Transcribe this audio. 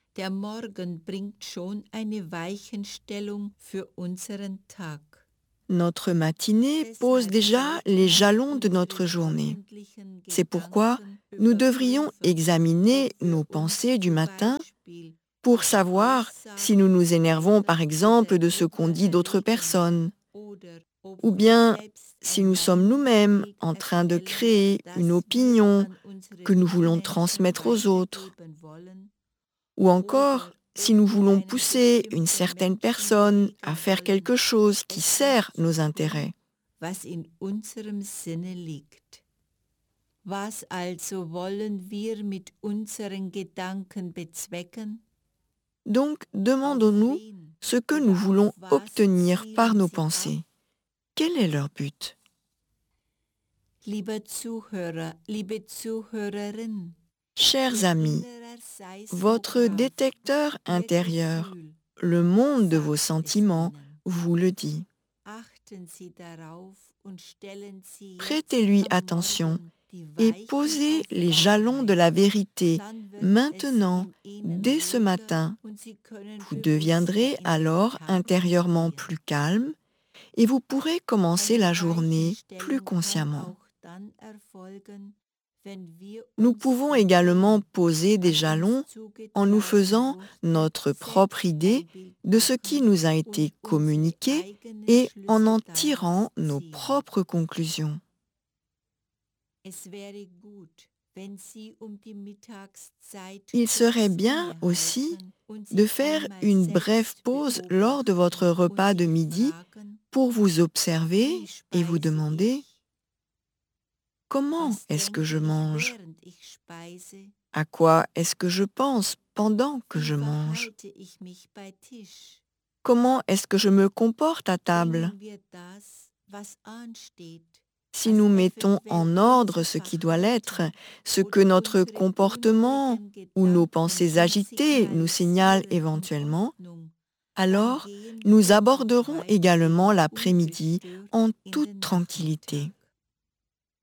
Der Morgen bringt schon eine Weichenstellung für unseren Tag. Notre matinée pose déjà les jalons de notre journée. C'est pourquoi nous devrions examiner nos pensées du matin pour savoir si nous nous énervons par exemple de ce qu'ont dit d'autres personnes, ou bien si nous sommes nous-mêmes en train de créer une opinion que nous voulons transmettre aux autres, ou encore si nous voulons pousser une certaine personne à faire quelque chose qui sert nos intérêts. Was in unserem Sinne liegt. Was also wollen wir mit unseren Gedanken bezwecken? Donc, demandons-nous ce que nous voulons obtenir par nos pensées. Quel est leur but? Lieber Zuhörer, liebe Zuhörerin, Chers Ihr amis, innerer votre Seismograph, détecteur Ihr intérieur, Gefühl, le monde de vos sagt es sentiments, Ihnen. vous le dit. Achten Sie darauf und stellen Sie jetzt Prêtez-lui am attention Morgen die et Weichen posez auf les jalons de Wahrheit. la vérité Dann wird es maintenant, in Ihnen dès ce ruhiger matin. und Sie können Vous bewusster deviendrez in den alors Tag intérieurement gehen. plus calme et vous pourrez commencer Eine la journée plus Weichenstellung kann consciemment. auch dann erfolgen, wenn wir Nous uns pouvons von également dem poser des an uns jalons en nous zugetrauten faisant Wurzeln notre propre selbst idée ein Bild de ce qui machen nous a und été unsere communiqué eigenen et en Schlüsse tirant daraus nos ziehen. propres conclusions. Es wäre gut, wenn Sie die Mittagszeit Il serait kurz bien aussi innehalten und de sich faire einmal une brève selbst pause lors de votre beobachten und repas de sich midi fragen, pour vous observer wie et vous speise demander ich? comment Was est-ce que denke je ich, mange? während ich speise? À quoi est-ce que je pense pendant que Wie je mange? verhalte ich mich bei Tisch? Comment est-ce que je me comporte à table? Bringen wir das, was ansteht, Si als nous mettons eventuell en ordre unser ce qui doit l'être, Verhalten ce que oder notre unsere comportement unruhigen ou nos Gedanken pensées uns agitées nous signalent signalisieren in éventuellement, Ordnung, dann alors gehen nous wir auch aborderons également weitgehend l'après-midi ungestört en in toute den tranquillité. Nachmittag.